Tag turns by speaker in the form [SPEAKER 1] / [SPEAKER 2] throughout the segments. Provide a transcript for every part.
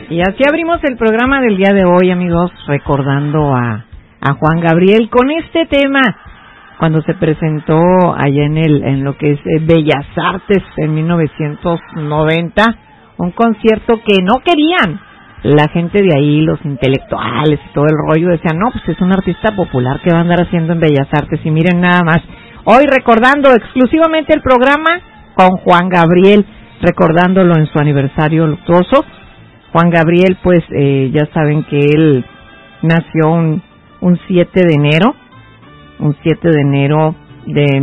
[SPEAKER 1] Y así abrimos el programa del día de hoy, amigos, recordando a Juan Gabriel con este tema, cuando se presentó allá en lo que es Bellas Artes en 1990, un concierto que no querían la gente de ahí, los intelectuales y todo el rollo. Decían, no, pues es un artista popular que va a andar haciendo en Bellas Artes. Y miren nada más, hoy recordando exclusivamente el programa con Juan Gabriel, recordándolo en su aniversario luctuoso. Juan Gabriel, pues ya saben que él nació un 7 de enero, un 7 de enero de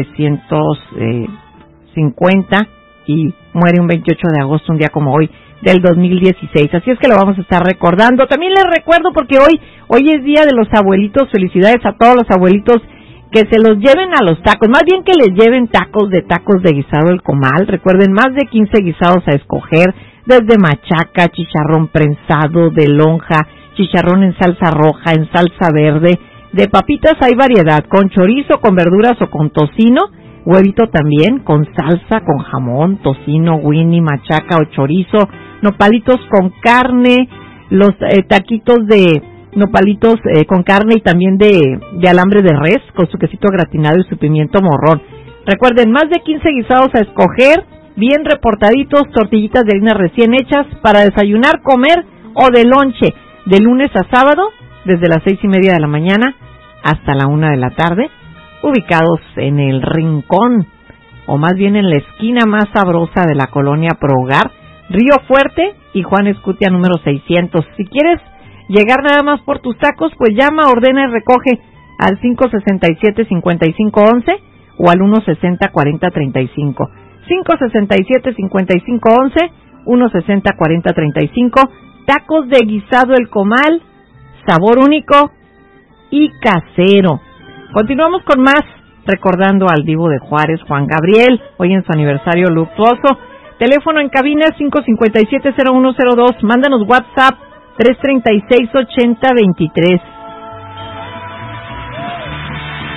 [SPEAKER 1] 1950 y muere un 28 de agosto, un día como hoy, del 2016. Así es que lo vamos a estar recordando. También les recuerdo porque hoy es día de los abuelitos. Felicidades a todos los abuelitos, que se los lleven a los tacos, más bien que les lleven tacos de guisado El Comal. Recuerden, más de 15 guisados a escoger, desde machaca, chicharrón prensado, de lonja, chicharrón en salsa roja, en salsa verde. De papitas hay variedad, con chorizo, con verduras o con tocino. Huevito también, con salsa, con jamón, tocino, winnie, machaca o chorizo. Nopalitos con carne, los taquitos de nopalitos con carne y también de alambre de res, con su quesito gratinado y su pimiento morrón. Recuerden, más de 15 guisados a escoger, bien reportaditos, tortillitas de harina recién hechas para desayunar, comer o de lonche, de lunes a sábado, desde las 6:30 de la mañana hasta la 1 de la tarde, ubicados en el rincón, o más bien en la esquina más sabrosa de la colonia Pro Hogar, Río Fuerte y Juan Escutia número 600. Si quieres llegar nada más por tus tacos, pues llama, ordena y recoge al 567-5511 o al 160-4035. 567-5511, 160-4035. Tacos de guisado El Comal, sabor único y casero. Continuamos con más, recordando al divo de Juárez, Juan Gabriel, hoy en su aniversario luctuoso. Teléfono en cabina 557-0102, mándanos WhatsApp 336-8023.